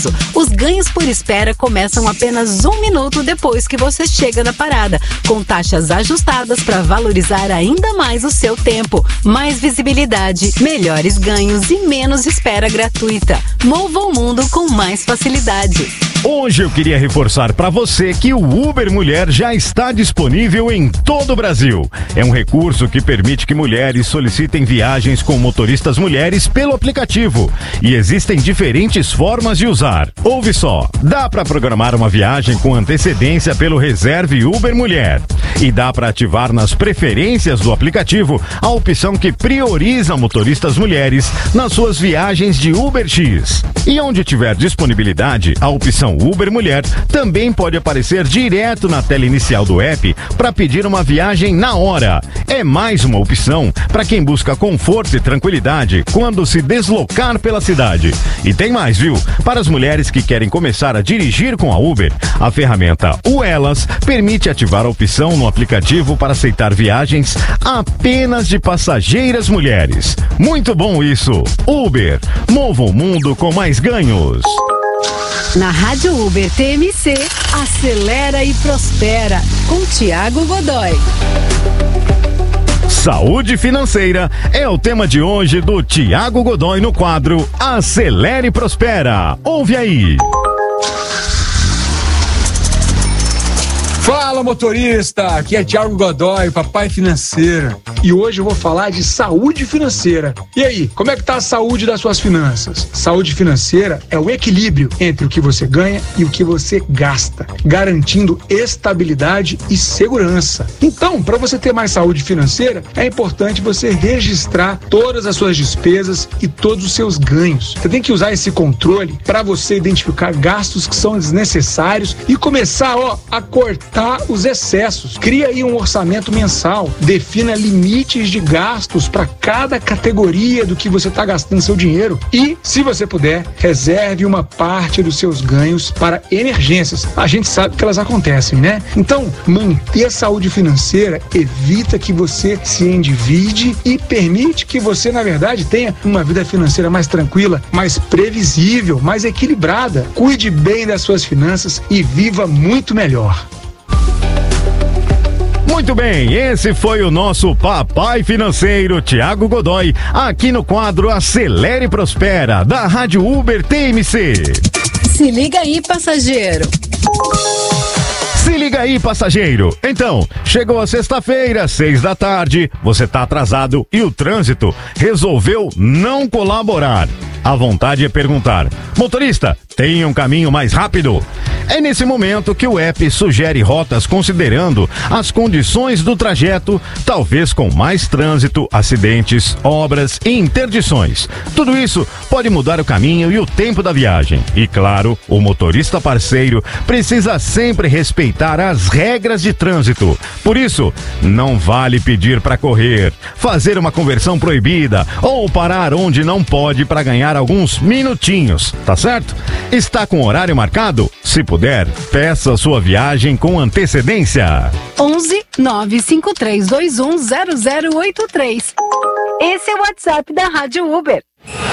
Os ganhos por espera começam apenas 1 minuto depois que você chega na parada, com taxas ajustadas para valorizar ainda mais o seu tempo. Mais visibilidade, melhores ganhos e menos espera gratuita. Mova o mundo com mais facilidade. Hoje eu queria reforçar para você que o Uber Mulher já está disponível em todo o Brasil. É um recurso que permite que mulheres solicitem viagens com motoristas mulheres pelo aplicativo. E existem diferentes formas de usar. Ouve só, dá para programar uma viagem com antecedência pelo Reserve Uber Mulher. E dá para ativar nas preferências do aplicativo a opção que prioriza motoristas mulheres nas suas viagens de UberX. E onde tiver disponibilidade, a opção Uber Mulher também pode aparecer direto na tela inicial do app para pedir uma viagem na hora. É mais uma opção para quem busca conforto e tranquilidade quando se deslocar pela cidade. E tem mais, viu? Para as mulheres que querem começar a dirigir com a Uber, a ferramenta Elas permite ativar a opção no aplicativo para aceitar viagens apenas de passageiras mulheres. Muito bom isso! Uber, mova o mundo com mais ganhos. Na Rádio Uber TMC, acelera e prospera, com Tiago Godoy. Saúde financeira é o tema de hoje do Tiago Godoy no quadro Acelera e Prospera. Ouve aí. Fala, motorista! Aqui é Tiago Godoy, papai financeiro. E hoje eu vou falar de saúde financeira. E aí, como é que tá a saúde das suas finanças? Saúde financeira é o equilíbrio entre o que você ganha e o que você gasta, garantindo estabilidade e segurança. Então, para você ter mais saúde financeira, é importante você registrar todas as suas despesas e todos os seus ganhos. Você tem que usar esse controle para você identificar gastos que são desnecessários e começar, a cortar os excessos. Cria aí um orçamento mensal, defina limites de gastos para cada categoria do que você está gastando seu dinheiro e, se você puder, reserve uma parte dos seus ganhos para emergências. A gente sabe que elas acontecem, né? Então, manter a saúde financeira evita que você se endivide e permite que você, na verdade, tenha uma vida financeira mais tranquila, mais previsível, mais equilibrada. Cuide bem das suas finanças e viva muito melhor. Muito bem, esse foi o nosso papai financeiro Tiago Godoy, aqui no quadro Acelere e Prospera, da Rádio Uber TMC. Se liga aí, passageiro. Se liga aí, passageiro. Então, chegou a sexta-feira, 6 da tarde, você tá atrasado e o trânsito resolveu não colaborar. A vontade é perguntar: motorista, tem um caminho mais rápido? É nesse momento que o app sugere rotas considerando as condições do trajeto, talvez com mais trânsito, acidentes, obras e interdições. Tudo isso pode mudar o caminho e o tempo da viagem. E claro, o motorista parceiro precisa sempre respeitar as regras de trânsito. Por isso, não vale pedir para correr, fazer uma conversão proibida ou parar onde não pode para ganhar alguns minutinhos, tá certo? Está com horário marcado? Se puder, peça sua viagem com antecedência. 11 95321 0083. Esse é o WhatsApp da Rádio Uber.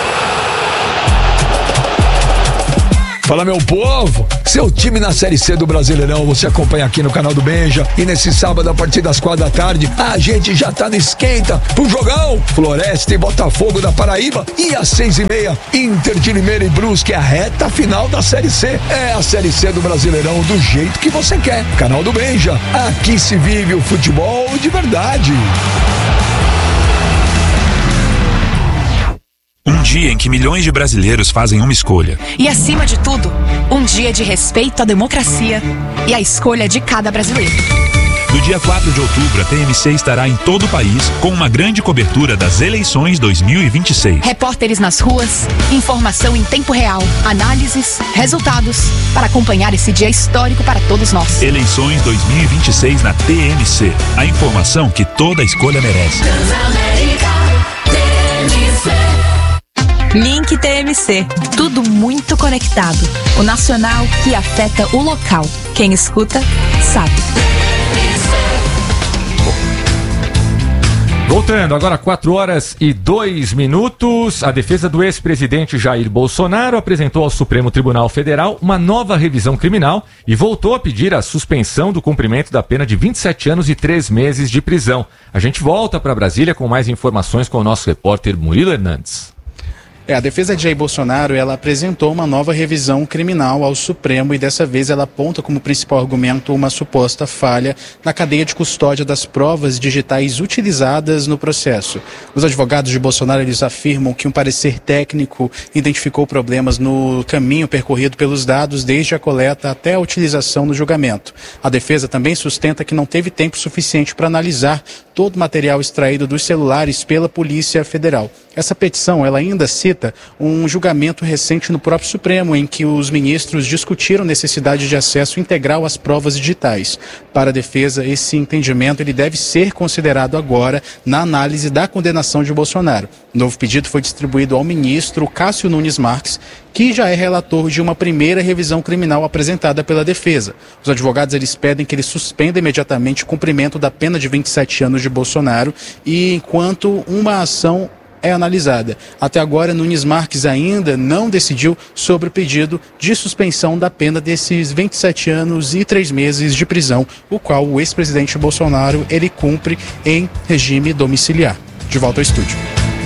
Fala, meu povo, seu time na Série C do Brasileirão, você acompanha aqui no canal do Benja. E nesse sábado, a partir das 4 da tarde, a gente já tá no esquenta pro jogão. Floresta e Botafogo da Paraíba. E às 6h30, Inter de Limeira e Brusque, a reta final da Série C. É a Série C do Brasileirão do jeito que você quer. Canal do Benja, aqui se vive o futebol de verdade. Um dia em que milhões de brasileiros fazem uma escolha. E, acima de tudo, um dia de respeito à democracia e à escolha de cada brasileiro. Do dia 4 de outubro, a TMC estará em todo o país com uma grande cobertura das eleições 2026. Repórteres nas ruas, informação em tempo real, análises, resultados, para acompanhar esse dia histórico para todos nós. Eleições 2026 na TMC. A informação que toda escolha merece. Link TMC. Tudo muito conectado. O nacional que afeta o local. Quem escuta, sabe. Voltando, agora 4h02. A defesa do ex-presidente Jair Bolsonaro apresentou ao Supremo Tribunal Federal uma nova revisão criminal e voltou a pedir a suspensão do cumprimento da pena de 27 anos e 3 meses de prisão. A gente volta para Brasília com mais informações com o nosso repórter Murilo Hernandes. A defesa de Jair Bolsonaro, ela apresentou uma nova revisão criminal ao Supremo e dessa vez ela aponta como principal argumento uma suposta falha na cadeia de custódia das provas digitais utilizadas no processo. Os advogados de Bolsonaro, eles afirmam que um parecer técnico identificou problemas no caminho percorrido pelos dados desde a coleta até a utilização no julgamento. A defesa também sustenta que não teve tempo suficiente para analisar todo o material extraído dos celulares pela Polícia Federal. Essa petição, ela ainda cita um julgamento recente no próprio Supremo, em que os ministros discutiram necessidade de acesso integral às provas digitais. Para a defesa, esse entendimento ele deve ser considerado agora na análise da condenação de Bolsonaro. O novo pedido foi distribuído ao ministro Cássio Nunes Marques, que já é relator de uma primeira revisão criminal apresentada pela defesa. Os advogados eles pedem que ele suspenda imediatamente o cumprimento da pena de 27 anos de Bolsonaro e enquanto uma ação é analisada. Até agora, Nunes Marques ainda não decidiu sobre o pedido de suspensão da pena desses 27 anos e 3 meses de prisão, o qual o ex-presidente Bolsonaro ele cumpre em regime domiciliar. De volta ao estúdio.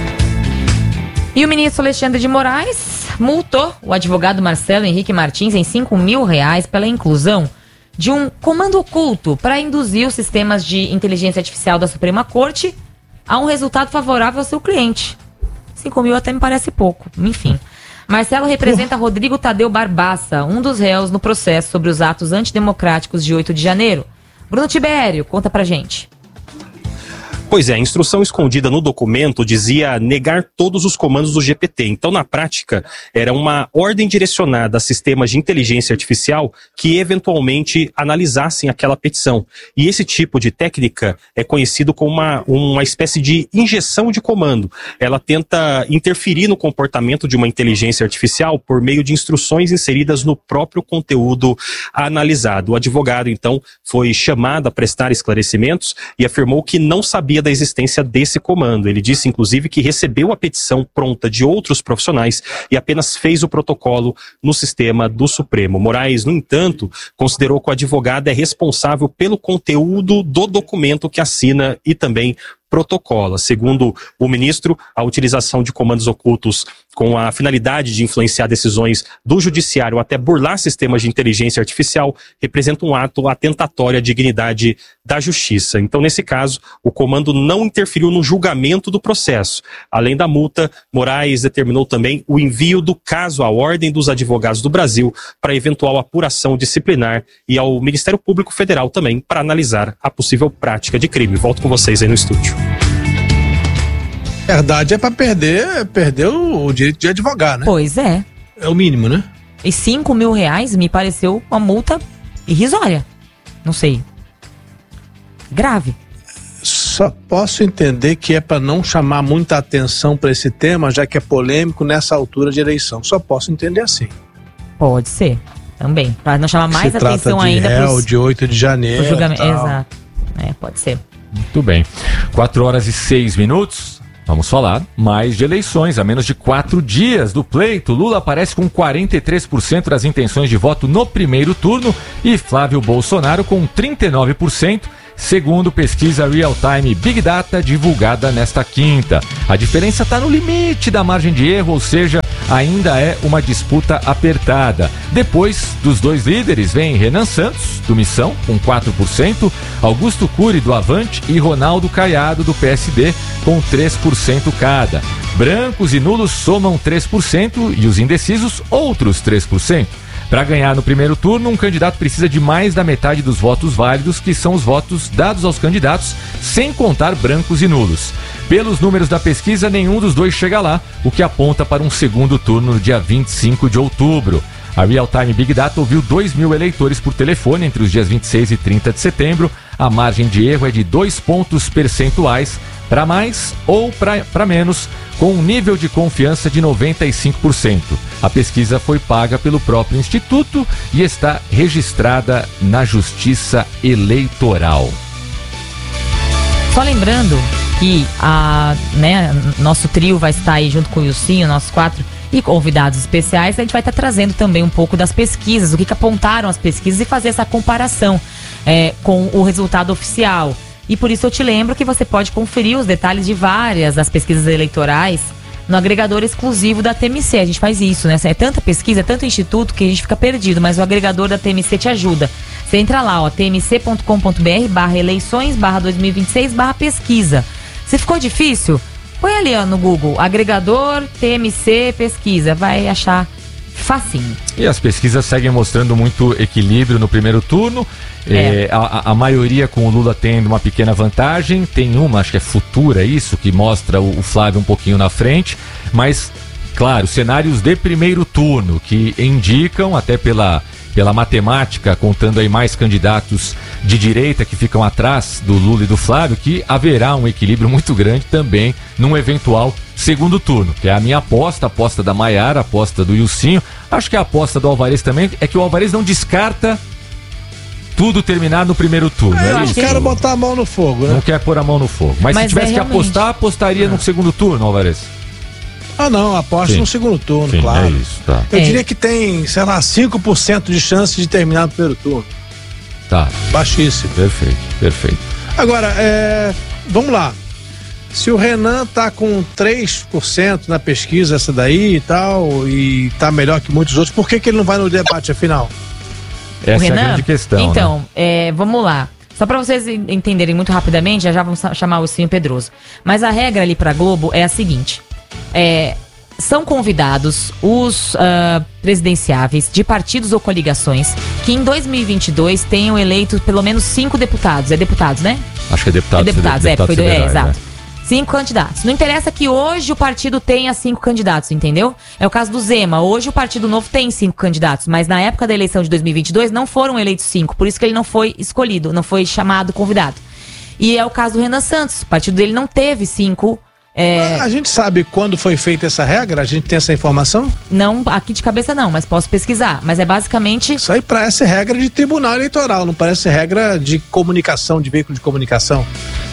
E o ministro Alexandre de Moraes multou o advogado Marcelo Henrique Martins em R$5 mil pela inclusão de um comando oculto para induzir os sistemas de inteligência artificial da Suprema Corte a um resultado favorável ao seu cliente. 5 mil até me parece pouco, enfim. Marcelo representa Rodrigo Tadeu Barbaça, um dos réus no processo sobre os atos antidemocráticos de 8 de janeiro. Bruno Tibério, conta pra gente. Pois é, a instrução escondida no documento dizia negar todos os comandos do GPT. Então, na prática, era uma ordem direcionada a sistemas de inteligência artificial que eventualmente analisassem aquela petição. E esse tipo de técnica é conhecido como uma espécie de injeção de comando. Ela tenta interferir no comportamento de uma inteligência artificial por meio de instruções inseridas no próprio conteúdo analisado. O advogado, então, foi chamado a prestar esclarecimentos e afirmou que não sabia da existência desse comando. Ele disse, inclusive, que recebeu a petição pronta de outros profissionais e apenas fez o protocolo no sistema do Supremo. Moraes, no entanto, considerou que o advogado é responsável pelo conteúdo do documento que assina e também protocola. Segundo o ministro, a utilização de comandos ocultos com a finalidade de influenciar decisões do judiciário até burlar sistemas de inteligência artificial representa um ato atentatório à dignidade da justiça. Então, nesse caso, o comando não interferiu no julgamento do processo. Além da multa, Moraes determinou também o envio do caso à Ordem dos Advogados do Brasil para eventual apuração disciplinar e ao Ministério Público Federal também para analisar a possível prática de crime. Volto com vocês aí no estúdio. Verdade é pra perder o direito de advogar, né? Pois é. É o mínimo, né? E R$5 mil me pareceu uma multa irrisória. Não sei. Grave. Só posso entender que é pra não chamar muita atenção pra esse tema, já que é polêmico nessa altura de eleição. Só posso entender assim. Pode ser, também. Pra não chamar mais atenção ainda pros... de 8 de janeiro. Exato. Pode ser. Muito bem. 4h06. Vamos falar mais de eleições. A menos de 4 dias do pleito, Lula aparece com 43% das intenções de voto no primeiro turno e Flávio Bolsonaro com 39%, segundo pesquisa Real Time Big Data divulgada nesta quinta. A diferença está no limite da margem de erro, ou seja, ainda é uma disputa apertada. Depois dos dois líderes vem Renan Santos, do Missão, com 4%, Augusto Cury, do Avante, e Ronaldo Caiado, do PSD, com 3% cada. Brancos e nulos somam 3% e os indecisos, outros 3%. Para ganhar no primeiro turno, um candidato precisa de mais da metade dos votos válidos, que são os votos dados aos candidatos, sem contar brancos e nulos. Pelos números da pesquisa, nenhum dos dois chega lá, o que aponta para um segundo turno no dia 25 de outubro. A Real Time Big Data ouviu 2 mil eleitores por telefone entre os dias 26 e 30 de setembro. A margem de erro é de 2 pontos percentuais, para mais ou para menos, com um nível de confiança de 95%. A pesquisa foi paga pelo próprio Instituto e está registrada na Justiça Eleitoral. Só lembrando que nosso trio vai estar aí junto com o Ilcinho, nossos 4 e convidados especiais, a gente vai estar trazendo também um pouco das pesquisas, o que apontaram as pesquisas e fazer essa comparação com o resultado oficial. E por isso eu te lembro que você pode conferir os detalhes de várias das pesquisas eleitorais no agregador exclusivo da TMC. A gente faz isso, né? É tanta pesquisa, é tanto instituto que a gente fica perdido, mas o agregador da TMC te ajuda. Você entra lá, tmc.com.br/eleições/2026/pesquisa. Se ficou difícil, põe ali no Google, agregador TMC pesquisa, vai achar facinho. E as pesquisas seguem mostrando muito equilíbrio no primeiro turno. A maioria com o Lula tendo uma pequena vantagem. Tem uma, acho que é Futura, isso, que mostra o Flávio um pouquinho na frente. Mas, claro, cenários de primeiro turno que indicam, até pela matemática, contando aí mais candidatos de direita que ficam atrás do Lula e do Flávio, que haverá um equilíbrio muito grande também num eventual segundo turno, que é a minha aposta, a aposta da Maiara, a aposta do Ilcinho. Acho que a aposta do Alvarez também é que o Alvarez não descarta tudo terminar no primeiro turno. Eu não quero botar a mão no fogo, né? Não quer pôr a mão no fogo. Mas se tivesse que apostar, apostaria no segundo turno, Alvarez. Não, aposto no segundo turno, sim, claro. É isso, tá. Eu diria que tem, 5% de chance de terminar no primeiro turno. Tá. Baixíssimo. Perfeito. Agora, vamos lá. Se o Renan tá com 3% na pesquisa essa daí e tal, e tá melhor que muitos outros, por que ele não vai no debate afinal? Essa é a grande questão. Então, vamos lá. Só para vocês entenderem muito rapidamente, já vamos chamar o Ilcinho Pedroso. Mas a regra ali pra Globo é a seguinte: são convidados os presidenciáveis de partidos ou coligações que em 2022 tenham eleito pelo menos 5 deputados. É deputados, né? Acho que é deputados. Exato. 5 candidatos. Não interessa que hoje o partido tenha 5 candidatos, entendeu? É o caso do Zema. Hoje o Partido Novo tem 5 candidatos, mas na época da eleição de 2022 não foram eleitos 5, por isso que ele não foi escolhido, não foi chamado convidado. E é o caso do Renan Santos. O partido dele não teve 5. A gente sabe quando foi feita essa regra? A gente tem essa informação? Não, aqui de cabeça não, mas posso pesquisar. Mas é basicamente... Isso aí parece regra de tribunal eleitoral, não parece regra de comunicação, de veículo de comunicação.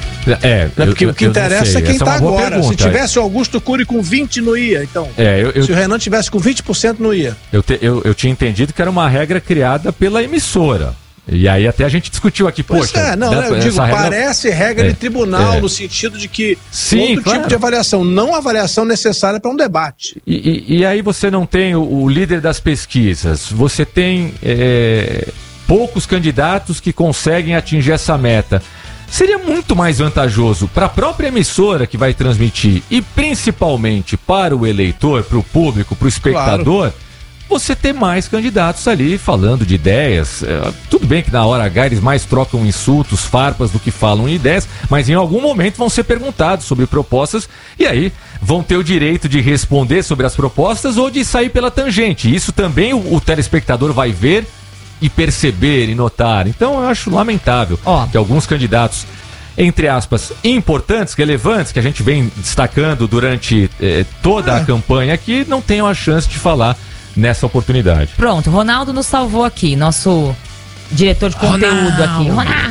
Porque o que interessa é quem está agora. Pergunta. Se tivesse o Augusto Cury com 20, não ia. Então, se o Renan tivesse com 20%, não ia. Eu tinha entendido que era uma regra criada pela emissora. E aí até a gente discutiu aqui, eu digo, parece regra de tribunal, no sentido de que tipo de avaliação, não avaliação necessária para um debate. E aí você não tem o líder das pesquisas, você tem poucos candidatos que conseguem atingir essa meta. Seria muito mais vantajoso para a própria emissora que vai transmitir e principalmente para o eleitor, para o público, para o espectador, você ter mais candidatos ali falando de ideias. Tudo bem que na hora H eles mais trocam insultos, farpas do que falam em ideias, mas em algum momento vão ser perguntados sobre propostas e aí vão ter o direito de responder sobre as propostas ou de sair pela tangente. Isso também o telespectador vai ver e perceber e notar. Então eu acho lamentável que alguns candidatos, entre aspas, importantes, relevantes, que a gente vem destacando durante toda a campanha aqui, não tenham a chance de falar nessa oportunidade. Pronto, Ronaldo nos salvou aqui, nosso diretor de conteúdo aqui.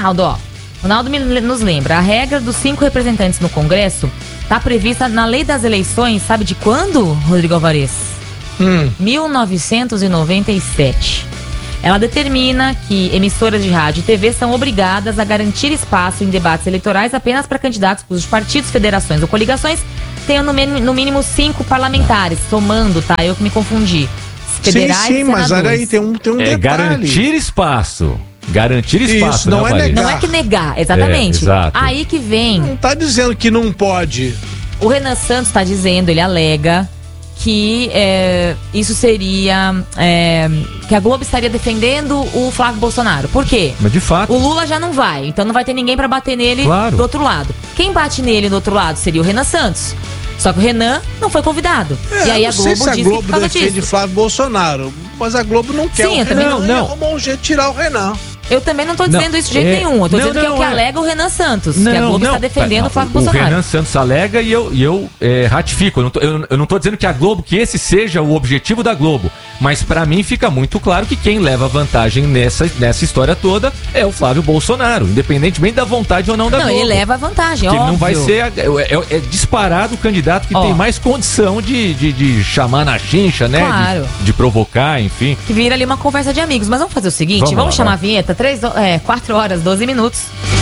Ronaldo nos lembra, a regra dos 5 representantes no Congresso está prevista na lei das eleições, sabe de quando, Rodrigo Alvarez? 1997. Ela determina que emissoras de rádio e TV são obrigadas a garantir espaço em debates eleitorais apenas para candidatos cujos partidos, federações ou coligações tenham no mínimo 5 parlamentares, somando, tá? Eu que me confundi. Federais sim, mas olha aí, tem um detalhe. Garantir espaço. Garantir espaço, isso, não é negar. Não é que negar, exatamente. Exato. Aí que vem... Não tá dizendo que não pode. O Renan Santos está dizendo, ele alega que isso seria que a Globo estaria defendendo o Flávio Bolsonaro. Por quê? Mas de fato. O Lula já não vai, então não vai ter ninguém para bater nele do outro lado. Quem bate nele do outro lado seria o Renan Santos. Só que o Renan não foi convidado. E aí a Globo disse que por causa disso. De Flávio Bolsonaro, mas a Globo não quer. Sim, o Renan. Não arrumou um jeito de tirar o Renan. Eu também não tô dizendo isso de jeito nenhum. Eu tô dizendo que é o que alega o Renan Santos. Que a Globo está defendendo o Flávio Bolsonaro. O Renan Santos alega e eu ratifico. Eu não tô dizendo que a Globo, que esse seja o objetivo da Globo. Mas para mim fica muito claro que quem leva vantagem nessa história toda é o Flávio Bolsonaro, independentemente da vontade ou não da Globo. Não, ele leva vantagem, óbvio. Ele não vai ser... É disparado o candidato que tem mais condição de chamar na chincha, né? Claro. De provocar, enfim. Que vira ali uma conversa de amigos. Mas vamos fazer o seguinte, vamos chamar a vinheta, 4 horas, 12 minutos.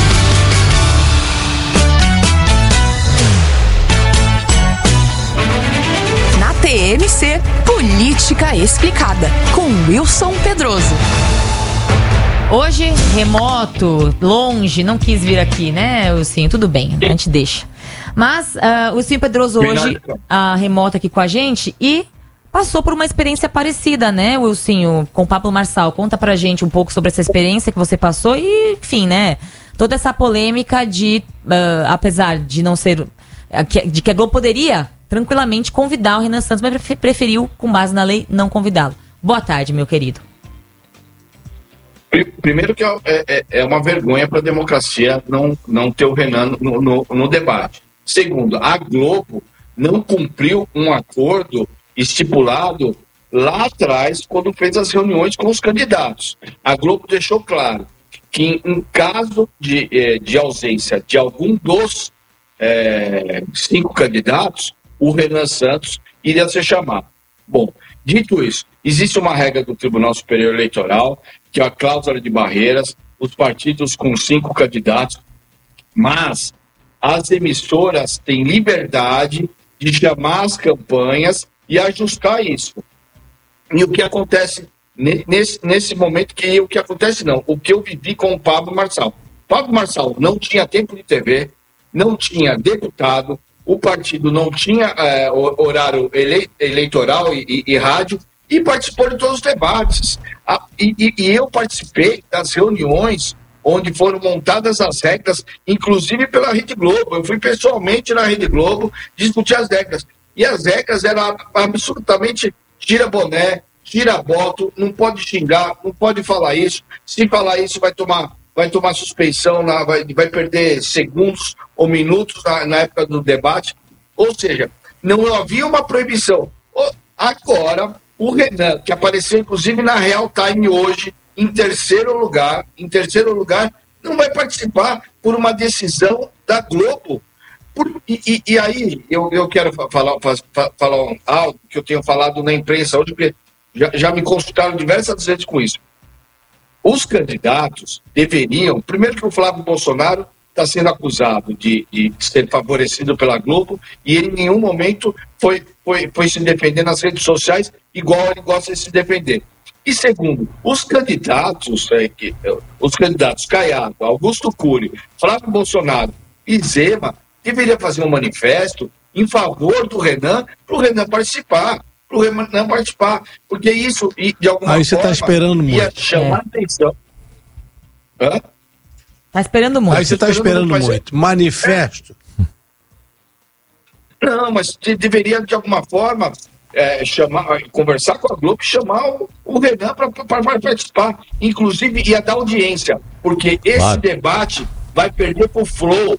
Na TMC, Política Explicada, com Wilson Pedroso. Hoje, remoto, longe, não quis vir aqui, né, Wilson? Tudo bem, a gente deixa. Mas o Wilson Pedroso hoje, remoto aqui com a gente e passou por uma experiência parecida, né, Wilson, com o Pablo Marçal. Conta pra gente um pouco sobre essa experiência que você passou e, enfim, né, toda essa polêmica de, apesar de não ser, de que a Globo poderia tranquilamente convidar o Renan Santos, mas preferiu, com base na lei, não convidá-lo. Boa tarde, meu querido. Primeiro que é uma vergonha para a democracia não ter o Renan no debate. Segundo, a Globo não cumpriu um acordo estipulado lá atrás, quando fez as reuniões com os candidatos. A Globo deixou claro que, em caso de ausência de algum dos 5 candidatos, o Renan Santos iria ser chamado. Bom, dito isso, existe uma regra do Tribunal Superior Eleitoral, que é a cláusula de barreiras, os partidos com 5 candidatos, mas as emissoras têm liberdade de chamar as campanhas e ajustar isso. E o que acontece nesse momento, o que acontece não, o que eu vivi com o Pablo Marçal. Pablo Marçal não tinha tempo de TV, não tinha deputado, o partido não tinha horário eleitoral e rádio, e participou de todos os debates. E eu participei das reuniões onde foram montadas as regras, inclusive pela Rede Globo. Eu fui pessoalmente na Rede Globo discutir as regras. E as regras eram absolutamente tira boné, tira voto, não pode xingar, não pode falar isso. Se falar isso, vai tomar suspeição, vai perder segundos ou minutos na época do debate. Ou seja, não havia uma proibição. Agora, o Renan, que apareceu inclusive na Real Time hoje, em terceiro lugar, não vai participar por uma decisão da Globo. E aí, eu quero falar algo que eu tenho falado na imprensa hoje, porque já me consultaram diversas vezes com isso. Os candidatos deveriam, primeiro que o Flávio Bolsonaro está sendo acusado de ser favorecido pela Globo, e ele em nenhum momento foi se defender nas redes sociais igual ele gosta de se defender. E segundo, os candidatos Caiado, Augusto Cury, Flávio Bolsonaro e Zema deveriam fazer um manifesto em favor do Renan, para o Renan participar. Porque isso, de alguma forma, você está esperando ia chamar atenção. Hã? Tá esperando muito. Aí você está esperando muito. Manifesto? Não, mas deveria, de alguma forma, conversar com a Globo e chamar o Renan para participar. Inclusive, ia dar audiência, porque esse debate vai perder para o Flow.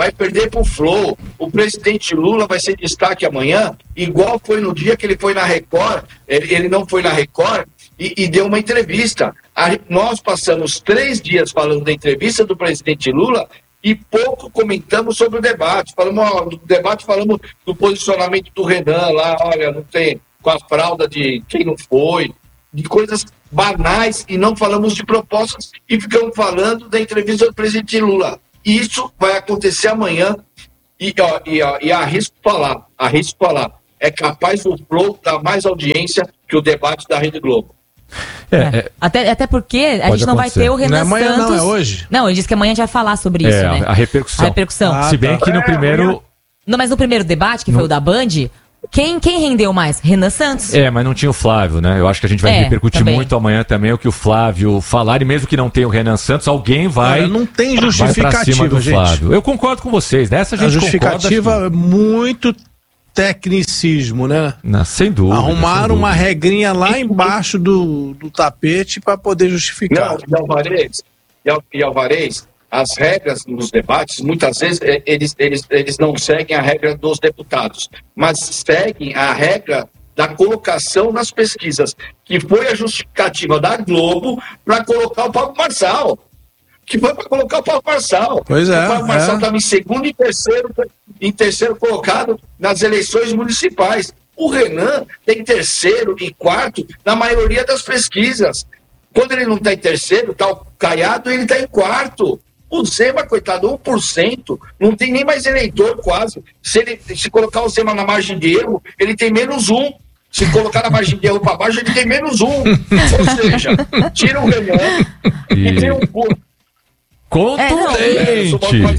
O presidente Lula vai ser destaque amanhã, igual foi no dia que ele foi na Record. Ele não foi na Record e deu uma entrevista. Nós passamos 3 dias falando da entrevista do presidente Lula e pouco comentamos sobre o debate. Falamos do posicionamento do Renan lá, olha, não tem, com a fralda de quem não foi, de coisas banais, e não falamos de propostas e ficamos falando da entrevista do presidente Lula. Isso vai acontecer amanhã e arrisco falar, é capaz do Flow dar mais audiência que o debate da Rede Globo. Até porque a gente não vai ter o Renan Santos. Não é amanhã, não, é hoje. Não, ele disse que amanhã a gente vai falar sobre isso, né? A repercussão. Se bem que no primeiro... Não, mas no primeiro debate, que foi o da Band, quem rendeu mais? Renan Santos. Mas não tinha o Flávio, né? Eu acho que a gente vai repercutir também muito amanhã também o que o Flávio falar, e mesmo que não tenha o Renan Santos, alguém vai... Não tem justificativa, gente. Flávio. Eu concordo com vocês, nessa gente justificativa é muito tecnicismo, né? Sem dúvida. Arrumaram uma regrinha lá embaixo do tapete para poder justificar. Não, e Alvarez, as regras nos debates, muitas vezes, eles não seguem a regra dos deputados, mas seguem a regra da colocação nas pesquisas, que foi a justificativa da Globo para colocar o Pablo Marçal. Que foi para colocar o Pablo Marçal. Pois é. O Pablo Marçal estava em segundo e terceiro colocado nas eleições municipais. O Renan tem terceiro e quarto na maioria das pesquisas. Quando ele não está em terceiro, está o Caiado, ele está em quarto. O Zema, coitado, 1%, não tem nem mais eleitor quase. Se colocar o Zema na margem de erro, ele tem menos 1. Se colocar na margem de erro para baixo, ele tem menos 1. Ou seja, tira o Renan e tem um pouco. Contundente!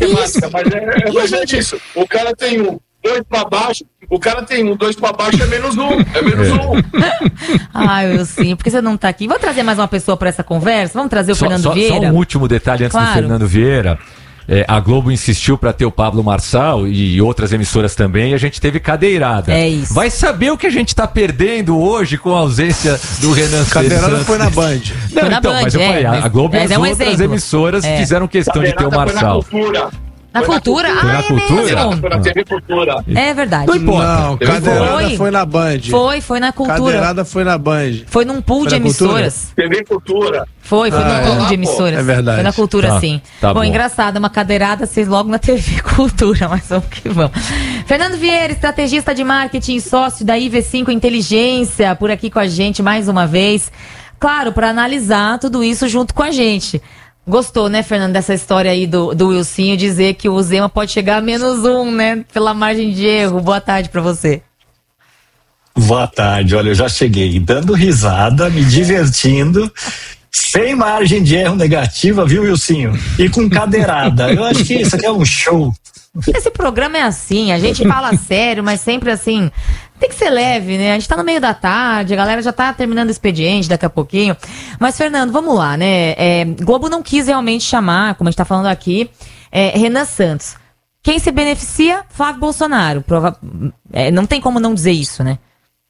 Mas é disso. O cara tem 2 para baixo, o cara tem 2 para baixo, é menos 1. É menos 1. Ai, eu sim, porque você não tá aqui. Vou trazer mais uma pessoa para essa conversa. Vamos trazer o Fernando Vieira. Só um último detalhe antes do Fernando Vieira. A Globo insistiu para ter o Pablo Marçal e outras emissoras também, e a gente teve cadeirada. É isso. Vai saber o que a gente tá perdendo hoje com a ausência do Renan. Cadeirada foi na Band. Não, foi na Band, mas eu falei, a Globo e as outras emissoras fizeram questão de ter o Marçal. Na Cultura? Foi na Cultura? Foi na TV Cultura. É verdade. Não importa. Não, Cadeirada foi na Band. Foi na Cultura. Cadeirada foi na Band. Foi num pool de emissoras. TV Cultura. Foi num pool de emissoras. É verdade. Foi na Cultura, sim. Tá bom, engraçado, uma cadeirada, vocês logo na TV Cultura, mas vamos que vamos. Fernando Vieira, estrategista de marketing, sócio da IV5 Inteligência, por aqui com a gente mais uma vez. Claro, para analisar tudo isso junto com a gente. Gostou, né, Fernando, dessa história aí do Wilsinho dizer que o Zema pode chegar a menos 1, né, pela margem de erro. Boa tarde pra você. Boa tarde, olha, eu já cheguei dando risada, me divertindo, sem margem de erro negativa, viu, Wilsinho? E com cadeirada. Eu acho que isso aqui é um show. Esse programa é assim, a gente fala sério, mas sempre assim, tem que ser leve, né? A gente tá no meio da tarde, a galera já tá terminando o expediente daqui a pouquinho. Mas, Fernando, vamos lá, né? Globo não quis realmente chamar, como a gente tá falando aqui, Renan Santos. Quem se beneficia? Flávio Bolsonaro. Não tem como não dizer isso, né?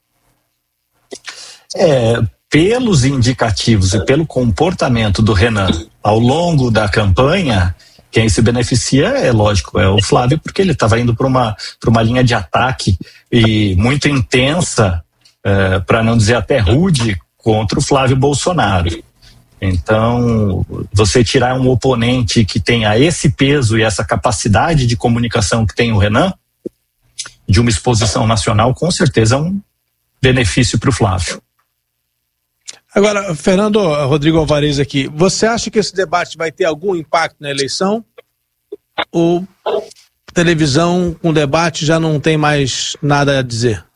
Pelos indicativos e pelo comportamento do Renan ao longo da campanha, quem se beneficia é lógico, é o Flávio, porque ele estava indo para uma linha de ataque e muito intensa, para não dizer até rude, contra o Flávio Bolsonaro. Então, você tirar um oponente que tenha esse peso e essa capacidade de comunicação que tem o Renan, de uma exposição nacional, com certeza é um benefício para o Flávio. Agora, Fernando, Rodrigo Alvarez aqui, você acha que esse debate vai ter algum impacto na eleição? Ou televisão com debate já não tem mais nada a dizer?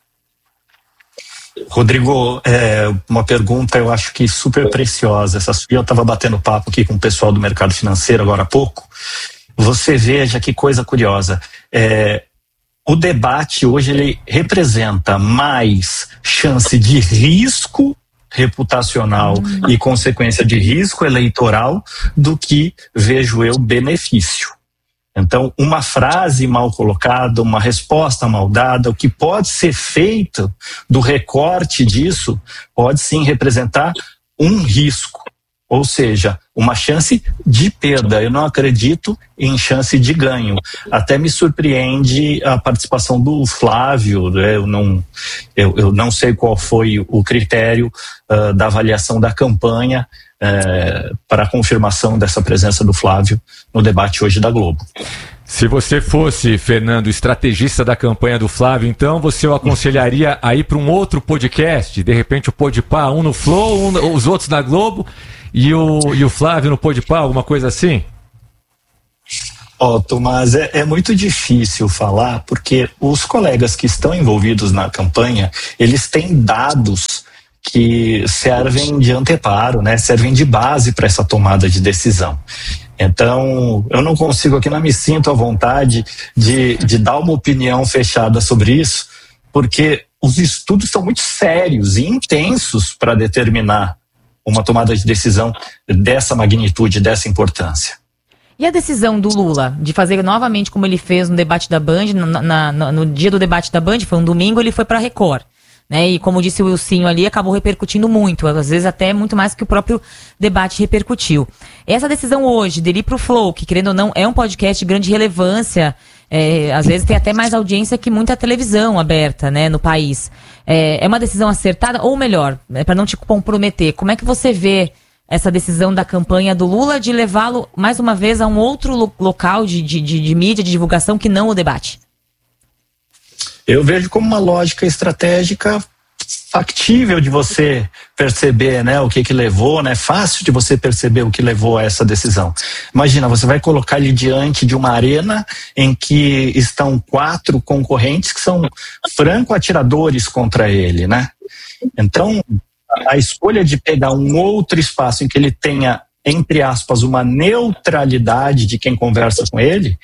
Rodrigo, uma pergunta eu acho que super preciosa. Eu estava batendo papo aqui com o pessoal do mercado financeiro agora há pouco. Você veja que coisa curiosa. O debate hoje ele representa mais chance de risco reputacional e consequência de risco eleitoral do que, vejo eu, benefício. Então, uma frase mal colocada, uma resposta mal dada, o que pode ser feito do recorte disso pode sim representar um risco, ou seja, uma chance de perda. Eu não acredito em chance de ganho. Até me surpreende a participação do Flávio, né? Eu não sei qual foi o critério da avaliação da campanha para a confirmação dessa presença do Flávio no debate hoje da Globo. Se você fosse, Fernando, estrategista da campanha do Flávio, então você o aconselharia a ir para um outro podcast? De repente o Podpah, um no Flow, os outros na Globo e o Flávio no Podpah, alguma coisa assim? Tomás, é muito difícil falar porque os colegas que estão envolvidos na campanha, eles têm dados que servem de anteparo, né? Servem de base para essa tomada de decisão. Então, eu não consigo aqui, não me sinto à vontade de dar uma opinião fechada sobre isso, porque os estudos são muito sérios e intensos para determinar uma tomada de decisão dessa magnitude, dessa importância. E a decisão do Lula de fazer novamente como ele fez no debate da Band, no dia do debate da Band, foi um domingo, ele foi para a Record. Né? E como disse o Wilsinho ali, acabou repercutindo muito, às vezes até muito mais que o próprio debate repercutiu. Essa decisão hoje dele ir pro Flow, que querendo ou não é um podcast de grande relevância às vezes tem até mais audiência que muita televisão aberta, né, no país. É uma decisão acertada, ou melhor, para não te comprometer, como é que você vê essa decisão da campanha do Lula de levá-lo, mais uma vez, a um outro local de mídia, de divulgação, que não o debate? Eu vejo como uma lógica estratégica factível de você perceber, né, o que levou, né, fácil de você perceber o que levou a essa decisão. Imagina, você vai colocar ele diante de uma arena em que estão 4 concorrentes que são franco-atiradores contra ele, né? Então, a escolha de pegar um outro espaço em que ele tenha, entre aspas, uma neutralidade de quem conversa com ele,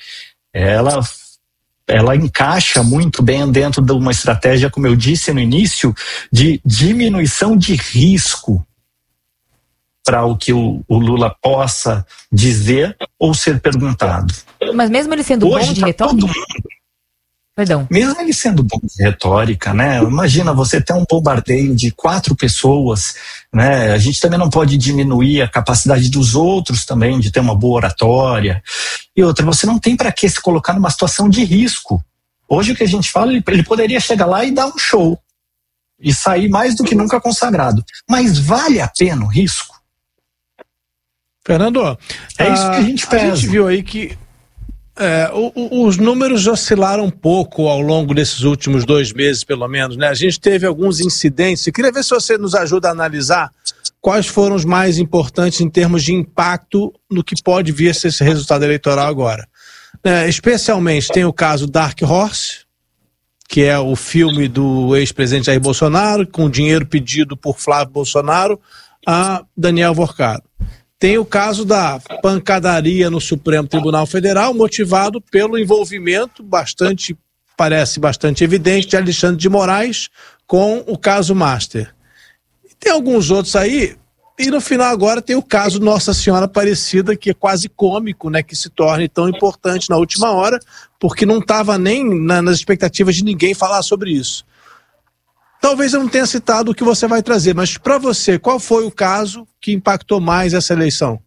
ela encaixa muito bem dentro de uma estratégia, como eu disse no início, de diminuição de risco para o que o Lula possa dizer ou ser perguntado. Mas mesmo ele sendo hoje, bom de retórica? Perdão. Mesmo ele sendo bom de retórica, né? Imagina você ter um bombardeio de 4 pessoas, né? A gente também não pode diminuir a capacidade dos outros também de ter uma boa oratória. E outra, você não tem para que se colocar numa situação de risco. Hoje o que a gente fala, ele poderia chegar lá e dar um show e sair mais do que nunca consagrado. Mas vale a pena o risco? Fernando, é isso que a gente pesa. A gente viu aí que os números oscilaram um pouco ao longo desses últimos 2 meses, pelo menos, né? A gente teve alguns incidentes. Eu queria ver se você nos ajuda a analisar quais foram os mais importantes em termos de impacto no que pode vir a ser esse resultado eleitoral agora. Especialmente tem o caso Dark Horse, que é o filme do ex-presidente Jair Bolsonaro, com dinheiro pedido por Flávio Bolsonaro a Daniel Vorcaro. Tem o caso da pancadaria no Supremo Tribunal Federal, motivado pelo envolvimento parece bastante evidente, de Alexandre de Moraes com o caso Master. Tem alguns outros aí, e no final agora tem o caso Nossa Senhora Aparecida, que é quase cômico, né, que se torne tão importante na última hora, porque não estava nem nas expectativas de ninguém falar sobre isso. Talvez eu não tenha citado o que você vai trazer, mas para você, qual foi o caso que impactou mais essa eleição?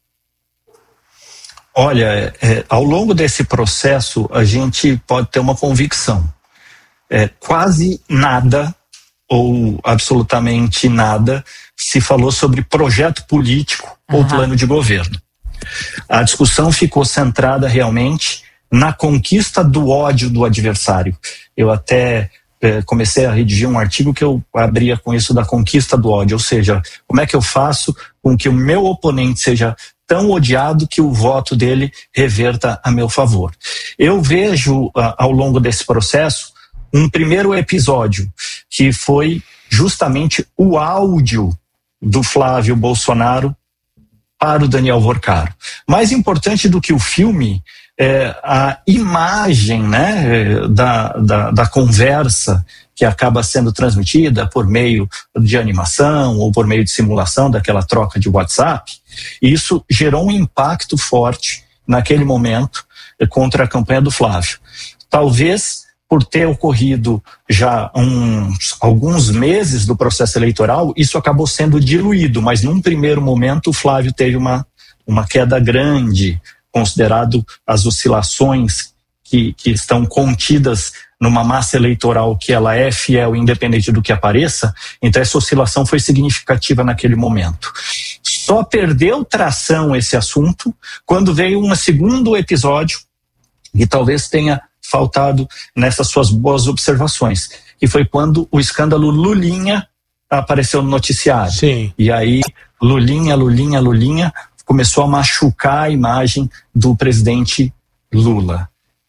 Olha, ao longo desse processo, a gente pode ter uma convicção. Quase nada, ou absolutamente nada, se falou sobre projeto político ou plano de governo. A discussão ficou centrada realmente na conquista do ódio do adversário. Eu até comecei a redigir um artigo que eu abria com isso da conquista do ódio, ou seja, como é que eu faço com que o meu oponente seja tão odiado que o voto dele reverta a meu favor. Eu vejo ao longo desse processo um primeiro episódio, que foi justamente o áudio do Flávio Bolsonaro para o Daniel Vorcaro. Mais importante do que o filme, a imagem, né, da conversa que acaba sendo transmitida por meio de animação ou por meio de simulação daquela troca de WhatsApp. Isso gerou um impacto forte naquele momento contra a campanha do Flávio. Talvez por ter ocorrido já alguns meses do processo eleitoral, isso acabou sendo diluído, mas num primeiro momento o Flávio teve uma queda grande, considerado as oscilações que estão contidas numa massa eleitoral que ela é fiel, independente do que apareça. Então essa oscilação foi significativa naquele momento. Só perdeu tração esse assunto quando veio um segundo episódio, e talvez tenha faltado nessas suas boas observações, que foi quando o escândalo Lulinha apareceu no noticiário. Sim. E aí Lulinha começou a machucar a imagem do presidente Lula.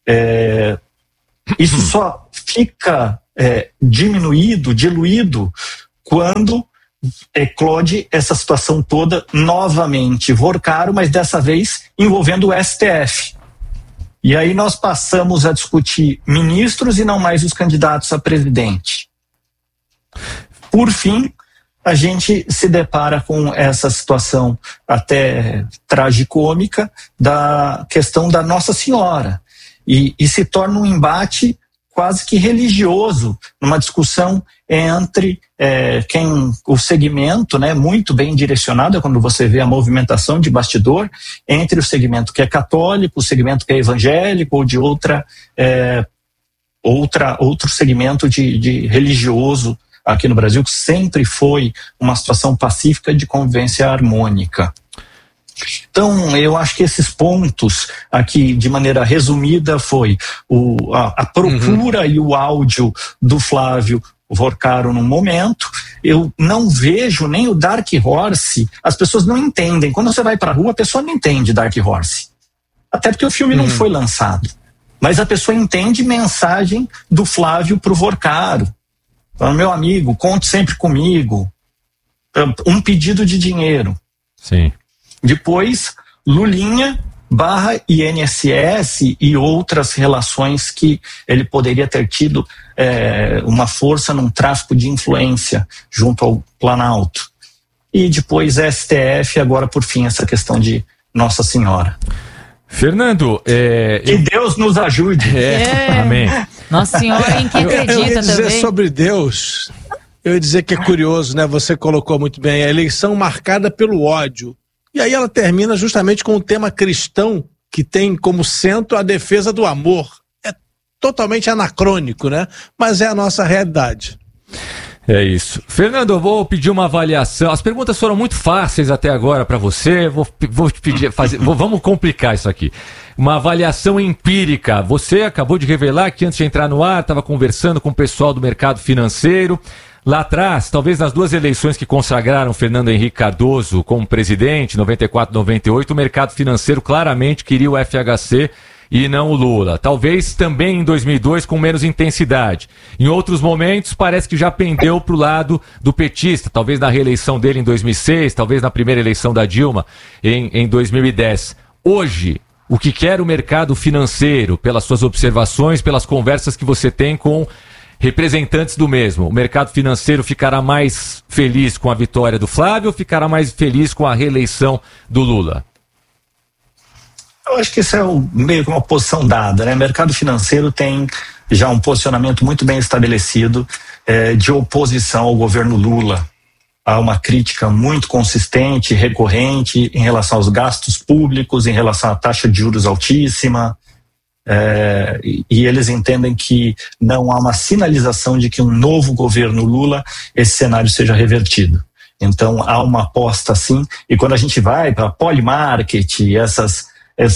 Isso só fica diluído, quando eclode essa situação toda novamente. Vorcaro, mas dessa vez envolvendo o STF. E aí nós passamos a discutir ministros e não mais os candidatos a presidente. Por fim, a gente se depara com essa situação até tragicômica da questão da Nossa Senhora. E se torna um embate quase que religioso, numa discussão entre o segmento, né, muito bem direcionado, quando você vê a movimentação de bastidor, entre o segmento que é católico, o segmento que é evangélico, ou de outro segmento de religioso aqui no Brasil, que sempre foi uma situação pacífica de convivência harmônica. Então, eu acho que esses pontos aqui, de maneira resumida, foi a procura e o áudio do Flávio Vorcaro no momento. Eu não vejo nem o Dark Horse, as pessoas não entendem. Quando você vai para a rua, a pessoa não entende Dark Horse. Até porque o filme não foi lançado. Mas a pessoa entende mensagem do Flávio pro Vorcaro. Então, meu amigo, conte sempre comigo. Um pedido de dinheiro. Sim. Depois, Lulinha / INSS e outras relações que ele poderia ter tido uma força num tráfico de influência junto ao Planalto. E depois STF, agora por fim essa questão de Nossa Senhora. Fernando, que Deus nos ajude. Amém. Nossa Senhora, em quem acredita eu ia dizer também. Sobre Deus, eu ia dizer que é curioso, né? Você colocou muito bem, a eleição marcada pelo ódio. E aí ela termina justamente com o tema cristão, que tem como centro a defesa do amor. É totalmente anacrônico, né? Mas é a nossa realidade. É isso. Fernando, eu vou pedir uma avaliação. As perguntas foram muito fáceis até agora para você. Vou te pedir, vamos complicar isso aqui. Uma avaliação empírica. Você acabou de revelar que antes de entrar no ar, estava conversando com o pessoal do mercado financeiro. Lá atrás, talvez nas duas eleições que consagraram Fernando Henrique Cardoso como presidente, 94 e 98, o mercado financeiro claramente queria o FHC e não o Lula. Talvez também em 2002 com menos intensidade. Em outros momentos parece que já pendeu para o lado do petista, talvez na reeleição dele em 2006, talvez na primeira eleição da Dilma em 2010. Hoje, o que quer o mercado financeiro, pelas suas observações, pelas conversas que você tem com representantes do mesmo, o mercado financeiro ficará mais feliz com a vitória do Flávio ou ficará mais feliz com a reeleição do Lula? Eu acho que isso é meio que uma posição dada, né? O mercado financeiro tem já um posicionamento muito bem estabelecido de oposição ao governo Lula. Há uma crítica muito consistente, recorrente em relação aos gastos públicos, em relação à taxa de juros altíssima, e eles entendem que não há uma sinalização de que um novo governo Lula, esse cenário seja revertido. Então há uma aposta assim, e quando a gente vai para Polymarket, essas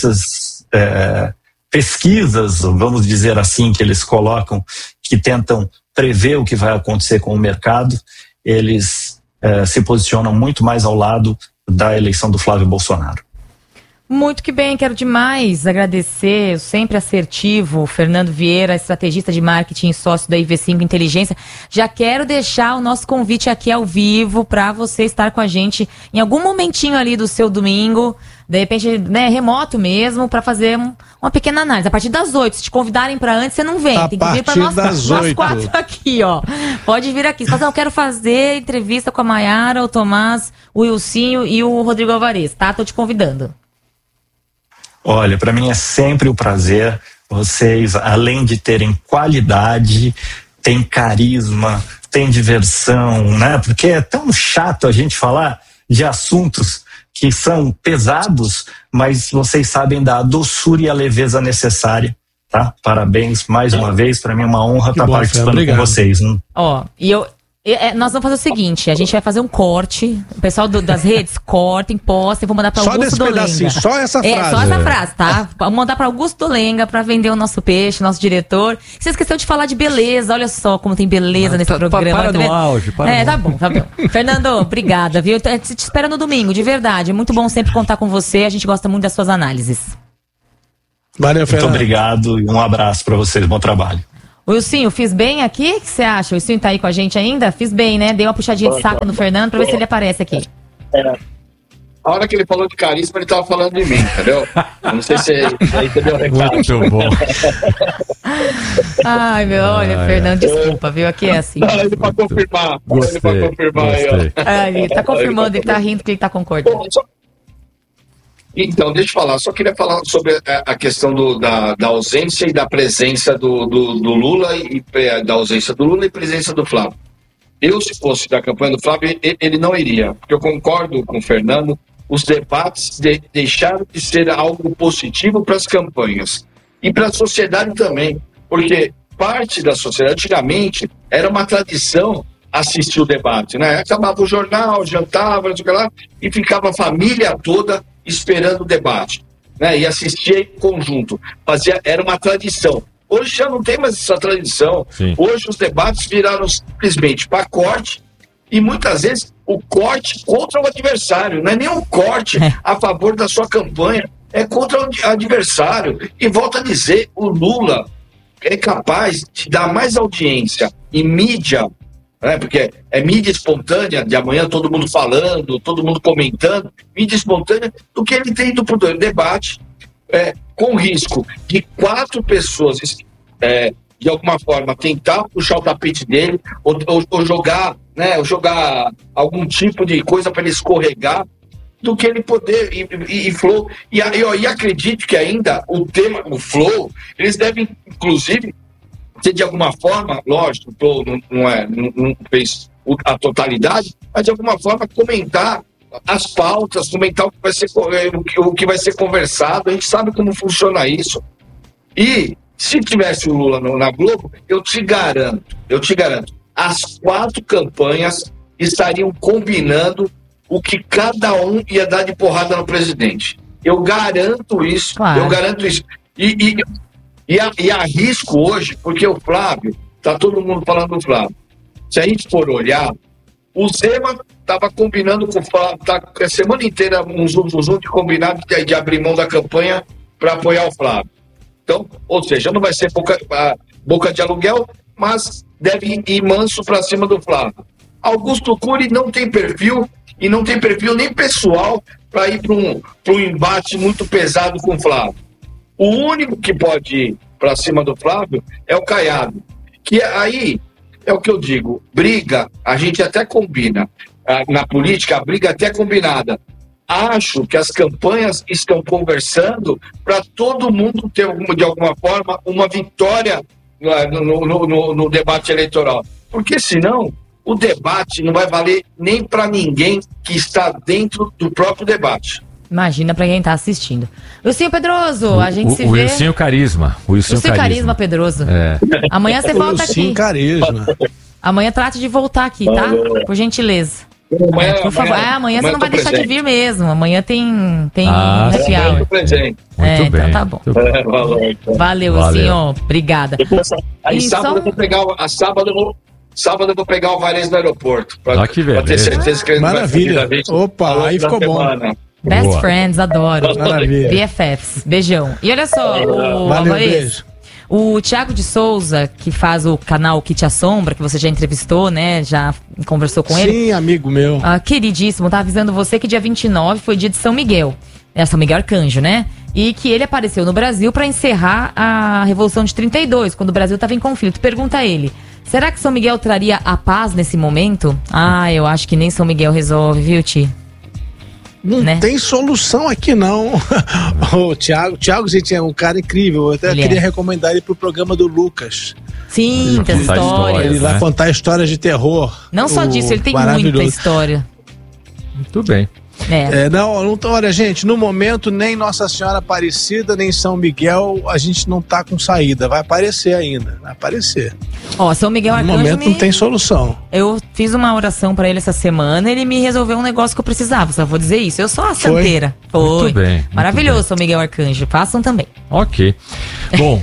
pesquisas, vamos dizer assim, que eles colocam, que tentam prever o que vai acontecer com o mercado, eles se posicionam muito mais ao lado da eleição do Flávio Bolsonaro. Muito que bem, quero demais agradecer, sempre assertivo, Fernando Vieira, estrategista de marketing e sócio da IV5 Inteligência. Já quero deixar o nosso convite aqui ao vivo para você estar com a gente em algum momentinho ali do seu domingo, de repente, né, remoto mesmo, para fazer uma pequena análise. A partir das 8, se te convidarem para antes, você não vem. Tem que vir para nós 4 aqui, ó. Pode vir aqui. Mas eu quero fazer entrevista com a Maiara, o Tomás, o Wilsinho e o Rodrigo Alvarez, tá? Tô te convidando. Olha, para mim é sempre um prazer. Vocês, além de terem qualidade, têm carisma, têm diversão, né? Porque é tão chato a gente falar de assuntos que são pesados, mas vocês sabem da doçura e a leveza necessária, tá? Parabéns mais uma vez, para mim é uma honra estar participando com vocês. Né? Ó, nós vamos fazer o seguinte, a gente vai fazer um corte, o pessoal das redes cortem, postem, vou mandar para Augusto Dolenga. Só essa frase. Só essa frase, tá? Vou mandar para Augusto Dolenga para vender o nosso peixe, nosso diretor. Você esqueceu de falar de beleza, olha só como tem beleza nesse programa. Para no auge, tá bom. Fernando, obrigada, viu? Te espero no domingo, de verdade. É muito bom sempre contar com você, a gente gosta muito das suas análises. Valeu, Fernando. Muito obrigado e um abraço para vocês, bom trabalho. Wilsinho, fiz bem aqui? O que você acha? O Wilsinho tá aí com a gente ainda? Fiz bem, né? Dei uma puxadinha de saco no Fernando pra ver se ele aparece aqui. A hora que ele falou de carisma, ele tava falando de mim, entendeu? Eu não sei se aí entendeu o recado. Muito bom. Ai, olha, Fernando, desculpa, viu? Aqui é assim. Ele pra confirmar. Gostei, ele pra confirmar aí, ó. Ele tá confirmando, ele tá rindo que ele tá concordando. Então, deixa eu falar. Só queria falar sobre a questão da ausência e da presença do Lula e da ausência do Lula e presença do Flávio. Eu, se fosse da campanha do Flávio, ele não iria. Porque eu concordo com o Fernando, os debates deixaram de ser algo positivo para as campanhas. E para a sociedade também. Porque parte da sociedade, antigamente, era uma tradição assistir o debate, né? Acabava o jornal, jantava, não sei o que lá, e ficava a família toda esperando o debate, né? E assistia em conjunto. Era uma tradição. Hoje já não tem mais essa tradição. Sim. Hoje os debates viraram simplesmente pacote e muitas vezes o corte contra o adversário. Não é nem um corte a favor da sua campanha, é contra o adversário. E volto a dizer, o Lula é capaz de dar mais audiência e mídia, né, porque é mídia espontânea, de amanhã todo mundo falando, todo mundo comentando, mídia espontânea, do que ele tem ido para o debate, com risco de 4 pessoas, de alguma forma, tentar puxar o tapete dele, ou jogar, né, ou jogar algum tipo de coisa para ele escorregar, do que ele poder e Flow. E acredito que ainda o Flow, eles devem, inclusive, ser de alguma forma, lógico, o Flow não fez a totalidade, mas de alguma forma comentar as pautas, comentar o que vai ser conversado. A gente sabe como funciona isso. E se tivesse o Lula na Globo, eu te garanto, as 4 campanhas estariam combinando o que cada um ia dar de porrada no presidente. Eu garanto isso. Claro. Eu garanto isso. E arrisco hoje, porque o Flávio, tá todo mundo falando do Flávio. Se a gente for olhar, o Zema estava combinando com o Flávio, tá a semana inteira um zoom de combinado de abrir mão da campanha para apoiar o Flávio. Então, ou seja, não vai ser boca de aluguel, mas deve ir manso para cima do Flávio. Augusto Cury não tem perfil, e não tem perfil nem pessoal para ir para um embate muito pesado com o Flávio. O único que pode ir para cima do Flávio é o Caiado. Que aí é o que eu digo, briga, a gente até combina. Na política, a briga até é combinada. Acho que as campanhas estão conversando para todo mundo ter, de alguma forma, uma vitória no debate eleitoral. Porque senão o debate não vai valer nem para ninguém que está dentro do próprio debate. Imagina para quem está assistindo. Wilsinho Pedroso, a gente se vê... O Wilsinho Carisma. Wilsinho Carisma Pedroso. Amanhã você volta aqui. Wilsinho Carisma. Amanhã trate de voltar aqui, tá? Por gentileza. Por favor. Amanhã você não vai deixar de vir mesmo. Amanhã tem happy hour. Muito bem. Então tá bom. Valeu, Wilsinho. Obrigada. Aí sábado eu vou pegar... Sábado eu vou pegar o Vares no aeroporto. Pra ter certeza que ele maravilha. Opa, aí ficou bom. Best Boa. Friends, adoro. Maravilha. BFFs, beijão. E olha só, beijo. O Thiago de Souza, que faz o canal Que Te Assombra, que você já entrevistou, né? Já conversou com ele. Sim, amigo meu. Queridíssimo, tá avisando você que dia 29 foi dia de São Miguel. São Miguel Arcanjo, né? E que ele apareceu no Brasil para encerrar a Revolução de 32, quando o Brasil estava em conflito. Pergunta a ele, será que São Miguel traria a paz nesse momento? Eu acho que nem São Miguel resolve, viu, Ti? Não tem solução aqui, não. O Thiago, gente, é um cara incrível. Eu até queria recomendar ele pro programa do Lucas. Sim, tem história. Ele vai contar histórias de terror. Não só disso, ele tem muita história. Muito bem. Olha, gente, no momento nem Nossa Senhora Aparecida, nem São Miguel, a gente não tá com saída. Vai aparecer ainda, vai aparecer. São Miguel Arcanjo. No momento não tem solução. Eu fiz uma oração pra ele essa semana, ele me resolveu um negócio que eu precisava, só vou dizer isso. Eu sou a santeira. Foi. Muito bem. Maravilhoso, São Miguel Arcanjo. Façam também. Ok. Bom,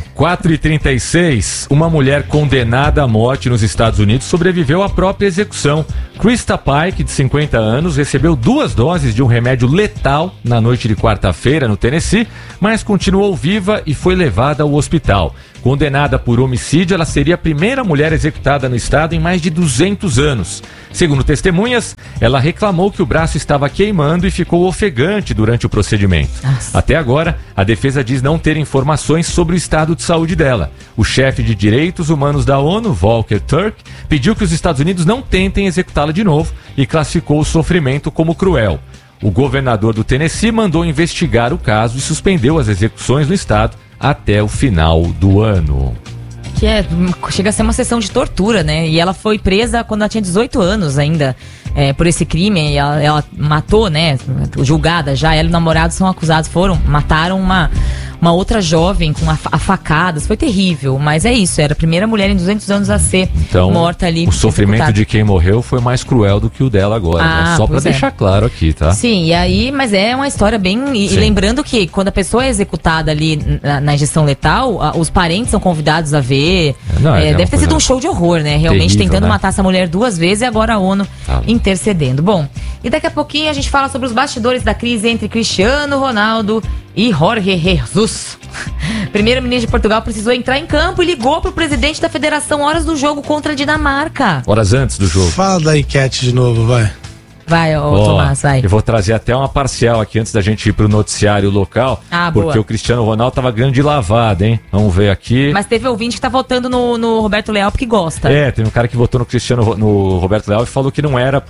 4h36, uma mulher condenada à morte nos Estados Unidos sobreviveu à própria execução. Krista Pike, de 50 anos, recebeu 2 doses de um remédio letal na noite de quarta-feira no Tennessee, mas continuou viva e foi levada ao hospital. Condenada por homicídio, ela seria a primeira mulher executada no estado em mais de 200 anos. Segundo testemunhas, ela reclamou que o braço estava queimando e ficou ofegante durante o procedimento. Nossa. Até agora, a defesa diz não ter informações sobre o estado de saúde dela. O chefe de direitos humanos da ONU, Volker Turk, pediu que os Estados Unidos não tentem executá-la de novo e classificou o sofrimento como cruel. O governador do Tennessee mandou investigar o caso e suspendeu as execuções no estado até o final do ano. Que chega a ser uma sessão de tortura, né? E ela foi presa quando ela tinha 18 anos ainda, por esse crime. E ela matou, né? Julgada já, ela e o namorado são acusados, mataram uma outra jovem com facadas. Foi terrível, mas é isso, era a primeira mulher em 200 anos a ser morta ali. O sofrimento executada. De quem morreu foi mais cruel do que o dela agora, né? Só pra deixar claro aqui, tá? Sim, e aí, mas é uma história bem... E lembrando que quando a pessoa é executada ali na injeção letal, os parentes são convidados a ver. Deve ter sido um show de horror, né? Realmente terrível, tentando matar essa mulher 2 vezes e agora a ONU intercedendo. Bom, e daqui a pouquinho a gente fala sobre os bastidores da crise entre Cristiano Ronaldo e Jorge Jesus. Primeiro-ministro de Portugal precisou entrar em campo e ligou pro presidente da federação horas do jogo contra a Dinamarca. Horas antes do jogo. Fala da enquete de novo, vai. Vai, Tomás, vai. Eu vou trazer até uma parcial aqui antes da gente ir pro noticiário local. Porque boa. O Cristiano Ronaldo tava ganhando de lavada, hein? Vamos ver aqui. Mas teve ouvinte que tá votando no Roberto Leal porque gosta. Teve um cara que votou no Roberto Leal e falou que não era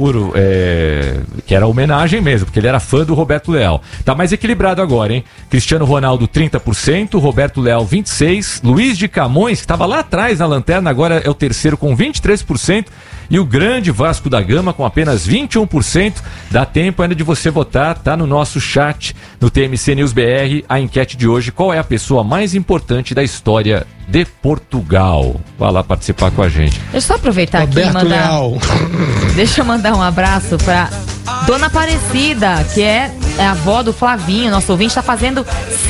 que era homenagem mesmo, porque ele era fã do Roberto Leal. Tá mais equilibrado agora, hein? Cristiano Ronaldo 30%, Roberto Leal 26%, Luiz de Camões, que tava lá atrás na lanterna, agora é o terceiro com 23%, e o grande Vasco da Gama com apenas 21%. Dá tempo ainda de você votar, tá no nosso chat, no TMC News BR, a enquete de hoje: qual é a pessoa mais importante da história de Portugal? Vá lá participar com a gente. Deixa eu só aproveitar Roberto aqui e mandar... Leal. Deixa eu mandar um abraço pra Dona Aparecida, que é a avó do Flavinho, nosso ouvinte, tá fazendo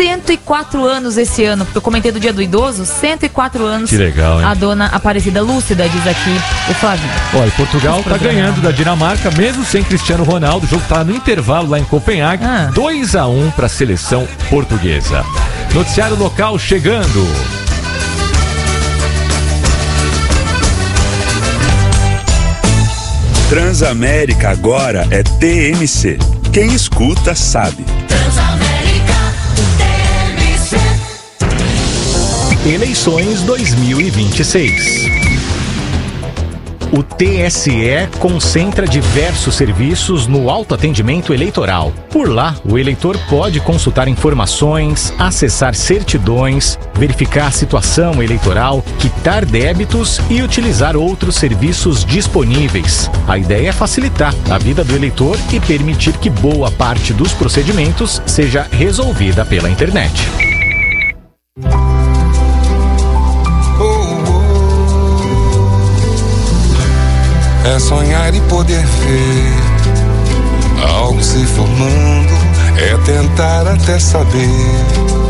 104 anos esse ano, porque eu comentei do Dia do Idoso, 104 anos. Que legal, hein? A Dona Aparecida Lúcida, diz aqui o Flavinho. Olha, Portugal tá ganhando da Dinamarca, mesmo sem Cristiano Ronaldo. O jogo tá no intervalo lá em Copenhague, 2-1 pra seleção portuguesa. Noticiário local chegando. Transamérica agora é TMC. Quem escuta sabe. Transamérica TMC. Eleições 2026. O TSE concentra diversos serviços no autoatendimento eleitoral. Por lá, o eleitor pode consultar informações, acessar certidões, verificar a situação eleitoral, quitar débitos e utilizar outros serviços disponíveis. A ideia é facilitar a vida do eleitor e permitir que boa parte dos procedimentos seja resolvida pela internet. É sonhar e poder ver algo se formando, é tentar até saber